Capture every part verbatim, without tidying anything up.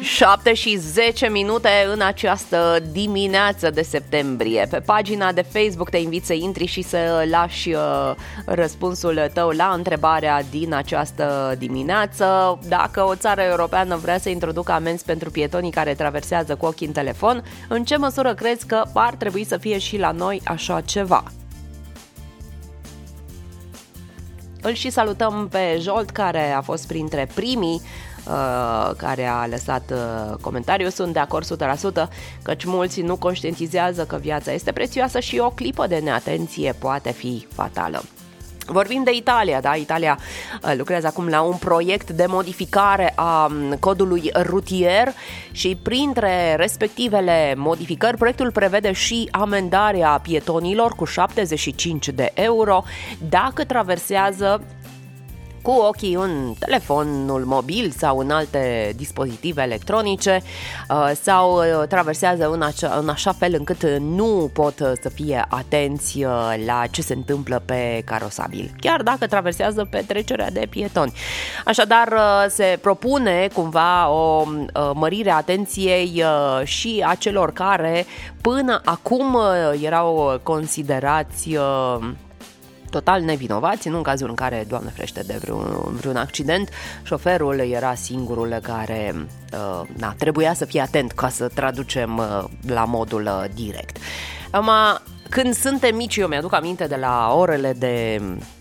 șapte și zece minute în această dimineață de septembrie. Pe pagina de Facebook te invit să intri și să lași răspunsul tău la întrebarea din această dimineață. Dacă o țară europeană vrea să introducă amenzi pentru pietonii care traversează cu ochii în telefon, în ce măsură crezi că ar trebui să fie și la noi așa ceva? Îl și salutăm pe Jolt, care a fost printre primii uh, care a lăsat uh, comentariu. Sunt de acord o sută la sută, căci mulți nu conștientizează că viața este prețioasă și o clipă de neatenție poate fi fatală. Vorbim de Italia, da? Italia lucrează acum la un proiect de modificare a codului rutier și printre respectivele modificări, proiectul prevede și amendarea pietonilor cu șaptezeci și cinci de euro dacă traversează cu ochii în telefonul mobil sau în alte dispozitive electronice sau traversează în, acea, în așa fel încât nu pot să fie atenți la ce se întâmplă pe carosabil, chiar dacă traversează pe trecerea de pietoni. Așadar, se propune cumva o mărire a atenției și a celor care până acum erau considerați total nevinovați, în cazul în care, Doamne ferește, de vreun, vreun accident, șoferul era singurul care uh, na, trebuia să fie atent, ca să traducem uh, la modul uh, direct. Acum, când suntem mici, eu mi-aduc aminte de la orele de,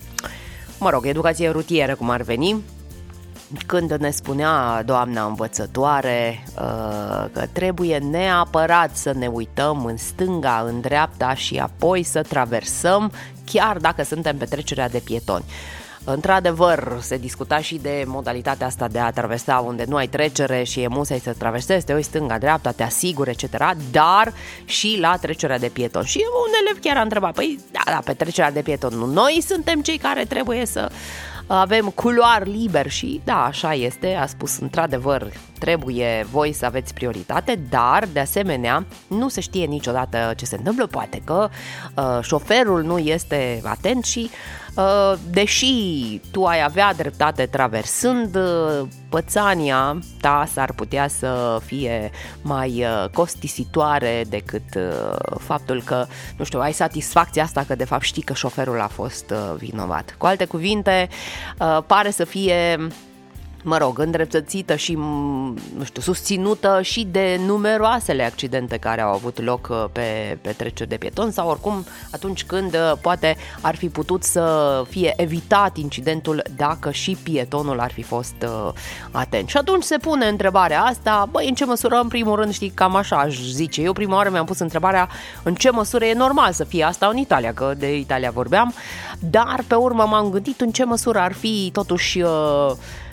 mă rog, educație rutieră, cum ar veni, când ne spunea doamna învățătoare uh, că trebuie neapărat să ne uităm în stânga, în dreapta și apoi să traversăm, chiar dacă suntem pe trecerea de pietoni. Într-adevăr, se discuta și de modalitatea asta de a traversa unde nu ai trecere și e musai să traversezi, te uiți stânga, dreapta, te asiguri, et cetera, dar și la trecerea de pietoni. Și un elev chiar a întrebat, păi da, da, pe trecerea de pietoni, nu noi suntem cei care trebuie să avem culoar liber și da, așa este, a spus, într-adevăr, trebuie voi să aveți prioritate, dar de asemenea nu se știe niciodată ce se întâmplă, poate că uh, șoferul nu este atent și uh, deși tu ai avea dreptate traversând, uh, pățania ta s-ar putea să fie mai uh, costisitoare decât uh, faptul că, nu știu, ai satisfacția asta că de fapt știi că șoferul a fost uh, vinovat. Cu alte cuvinte, uh, pare să fie, mă rog, îndreptățită și, nu știu, susținută și de numeroasele accidente care au avut loc pe, pe treceri de pieton sau oricum atunci când poate ar fi putut să fie evitat incidentul dacă și pietonul ar fi fost uh, atent. Și atunci se pune întrebarea asta, băi, în ce măsură, în primul rând, știi, cam așa aș zice. Eu prima oară mi-am pus întrebarea în ce măsură e normal să fie asta în Italia, că de Italia vorbeam, dar pe urmă m-am gândit în ce măsură ar fi totuși uh,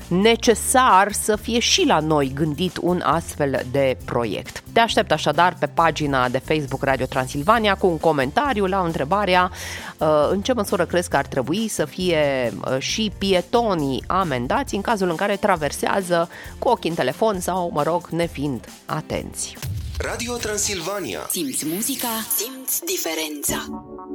necesar să fie și la noi gândit un astfel de proiect. Te aștept așadar pe pagina de Facebook Radio Transilvania cu un comentariu la întrebarea în ce măsură crezi că ar trebui să fie și pietonii amendați în cazul în care traversează cu ochii în telefon sau, mă rog, nefiind atenți. Radio Transilvania. Simți muzica, simți diferența.